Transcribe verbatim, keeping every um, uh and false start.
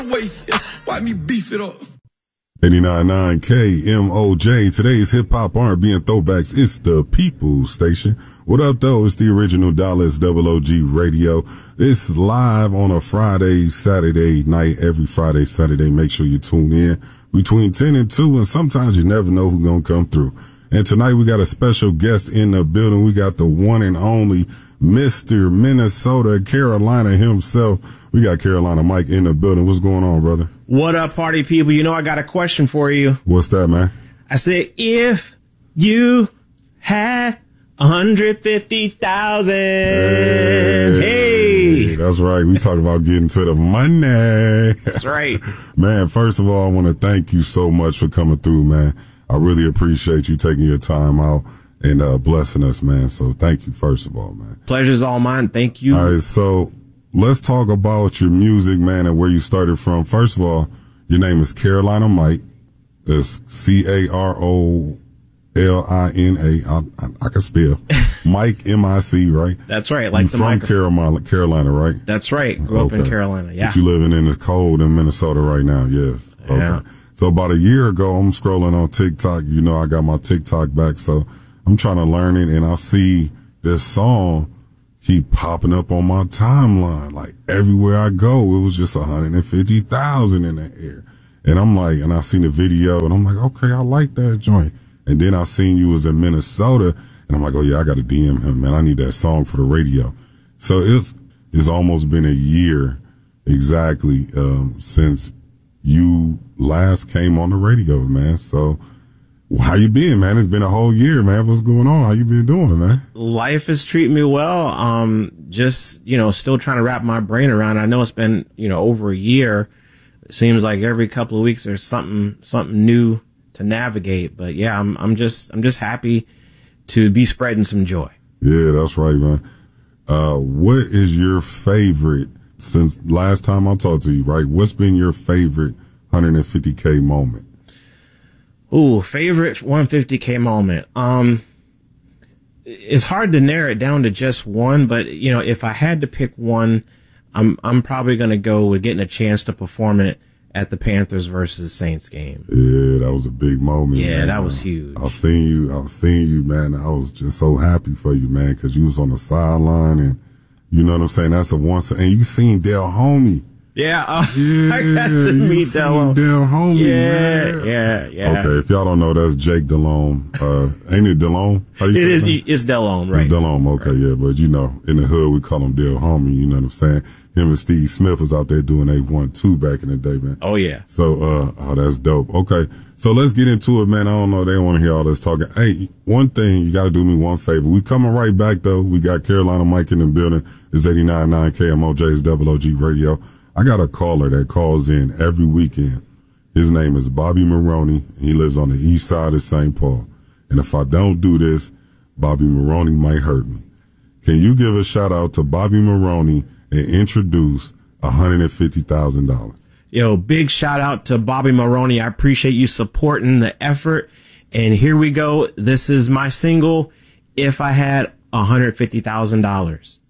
Wait, why me beef it up? eighty-nine point nine K M O J. Today's hip hop R and B and throwbacks. It's the People's Station. What up, though? It's the original Dallas Double O G Radio. It's live on a Friday, Saturday night. Every Friday, Saturday. Make sure you tune in between ten and two. And sometimes you never know who's gonna come through. And tonight we got a special guest in the building. We got the one and only Mister Minnesota, Carolina himself. We got Carolina Mike in the building. What's going on, brother? What up, party people? You know I got a question for you. What's that, man? I said, if you had one hundred fifty thousand. Hey. hey. That's right. We talk about getting to the money. That's right. Man, first of all, I want to thank you so much for coming through, man. I really appreciate you taking your time out and uh, blessing us, man. So thank you, first of all, man. Pleasure's all mine. Thank you. All right, so let's talk about your music, man, and where you started from. First of all, your name is Carolina Mike. That's C A R O L I N A. I, I, I can spell. Mike, M I C, right? That's right. Like you the from micro- Carolina, Carolina, right? That's right. Grew up okay. in Carolina, yeah. But you living in the cold in Minnesota right now, yes. Okay. Yeah. So about a year ago, I'm scrolling on TikTok. You know, I got my TikTok back, so I'm trying to learn it, and I see this song keep popping up on my timeline. Like everywhere I go, it was just one hundred fifty thousand in the air. And I'm like, and I seen the video, and I'm like, okay, I like that joint. And then I seen you was in Minnesota, and I'm like, oh yeah, I got to D M him, man. I need that song for the radio. So it's it's almost been a year exactly um, since you last came on the radio, man. So how you been, man? It's been a whole year, man. What's going on? How you been doing, man? Life is treating me well. Um, just, you know, still trying to wrap my brain around. I know it's been, you know, over a year. It seems like every couple of weeks there's something, something new to navigate. But yeah, I'm, I'm just, I'm just happy to be spreading some joy. Yeah, that's right, man. Uh, what is your favorite, since last time I talked to you, right? What's been your favorite one hundred fifty K moment? Ooh, favorite one hundred fifty K moment. Um, it's hard to narrow it down to just one, but you know, if I had to pick one, I'm I'm probably gonna go with getting a chance to perform it at the Panthers versus Saints game. Yeah, that was a big moment. Yeah, man. that was huge. I seen you. I seen you, man. I was just so happy for you, man, because you was on the sideline, and you know what I'm saying. That's a once, and you seen Del Homie. Yeah, uh, yeah, I got to meet Del Del Homie. Yeah, man. yeah, yeah. Okay, if y'all don't know, that's Jake Delhomme. Uh, ain't it Delhomme? How you it say is. that? It's Delhomme, right? It's Delhomme. Okay, right. Yeah, but you know, in the hood we call him Del Homie. You know what I'm saying? Him and Steve Smith was out there doing A one two back in the day, man. Oh yeah. So, uh, oh, that's dope. Okay, so let's get into it, man. I don't know. They don't want to hear all this talking. Hey, one thing, you got to do me one favor. We coming right back though. We got Carolina Mike in the building. It's eighty-nine point nine K M O J's Double O G Radio. I got a caller that calls in every weekend. His name is Bobby Maroney. He lives on the east side of Saint Paul. And if I don't do this, Bobby Maroney might hurt me. Can you give a shout out to Bobby Maroney and introduce one hundred fifty thousand dollars? Yo, big shout out to Bobby Maroney. I appreciate you supporting the effort. And here we go. This is my single, If I Had one hundred fifty thousand dollars.